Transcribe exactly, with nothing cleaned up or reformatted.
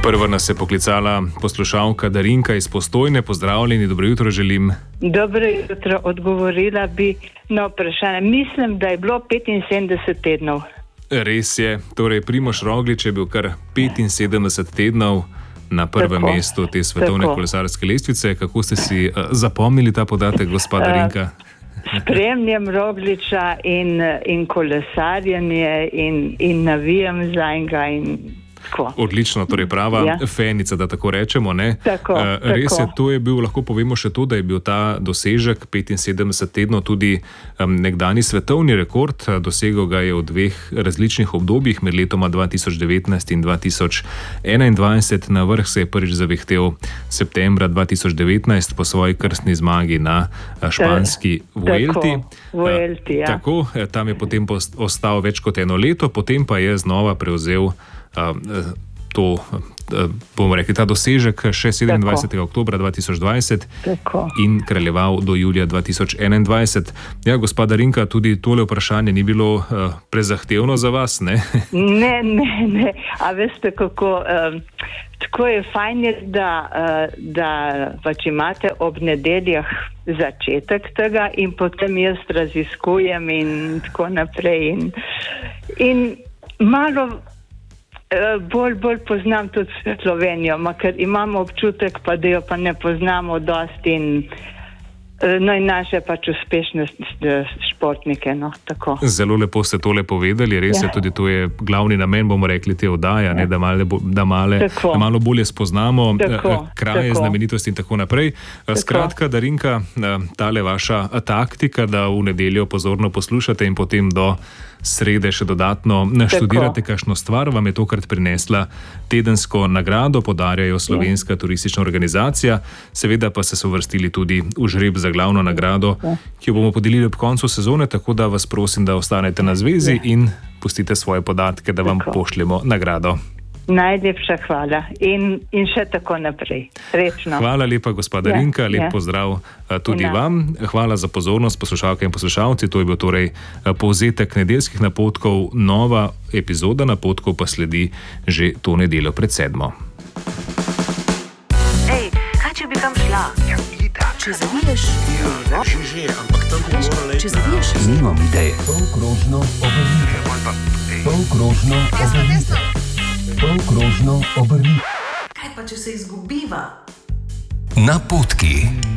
Prva nas je poklicala poslušalka Darinka iz Postojne. Pozdravljeni, dobro jutro želim. Dobro jutro, odgovorila bi na vprašanje. Mislim, da je bilo petinsedemdeset tednov. Res je, torej Primož Roglič je bil kar petinsedemdeset tednov na prvem tako, mestu te svetovne tako. kolesarske lestvice. Kako ste si uh, zapomnili ta podatek, gospa Darinka? Uh, spremljam Rogliča in, in kolesarjenje in, in navijam za njega in tako. Odlično, torej prava ja. fenica, da tako rečemo. Ne? Tako, uh, res tako. je, to je bil, lahko povemo še to, da je bil ta dosežek petinsedemdeset tednov tudi um, nekdani svetovni rekord. Dosegel ga je v dveh različnih obdobjih, med letoma dva tisoč devetnajst in dva tisoč enaindvajset. Na vrh se je prvič zavihtel septembra dva tisoč devetnajst po svoji krstni zmagi na španski Vuelti. Vuelti, ja. Tako, tam je potem ostal več kot eno leto, potem pa je znova prevzel Uh, to, uh, bomo rekli, ta dosežek še sedemindvajsetega oktobra dva tisoč dvajset Tako. in kraljeval do julija dva tisoč enaindvajset. Ja, gospa Darinka, tudi tole vprašanje ni bilo uh, prezahtevno za vas, ne? Ne, ne, ne. A veste, kako um, tako je fajn, da, uh, da pač imate ob nedeljah začetek tega in potem jaz raziskujem in tako naprej. In, in malo Bolj, bolj poznam tudi Slovenijo, ker imamo občutek, pa da jo pa ne poznamo dosti in, no in naše pač uspešne športnike. No, tako. Zelo lepo ste tole povedali, res ja. je, tudi to je glavni namen, bomo rekli, te oddaje, ja. ne, da, male, da, male, da malo bolje spoznamo tako, kraje, tako. znamenitosti in tako naprej. Tako. Skratka, Darinka, tale vaša taktika, da v nedeljo pozorno poslušate in potem do srede še dodatno naštudirate kakšno stvar, vam je tokrat prinesla tedensko nagrado, podarjajo Slovenska ja. turistična organizacija, seveda pa ste se uvrstili tudi v žreb za glavno nagrado, ja. ki jo bomo podelili ob koncu sezone, tako da vas prosim, da ostanete na zvezi ja. in pustite svoje podatke, da vam tako. pošljemo nagrado. Najlepša hvala in, in še tako naprej. Srečno. Hvala lepa, gospa Darinka, ja, lep ja. pozdrav tudi Ina. vam. Hvala za pozornost, poslušalke in poslušalci. To je bil torej povzetek nedeljskih napotkov, nova epizoda napotkov pa sledi že to nedeljo pred sedmo. Ej, kaj če bi kam šla? Ja, itak. Če zaviješ? Ja, že, že, ampak tam bo morala iti. Če zaviješ? Nimam ideje. Polkrožno obrnite. Polkrožno obrnite. Polkrožno obrnite. Kaj pa, če se izgubiva? Napotki.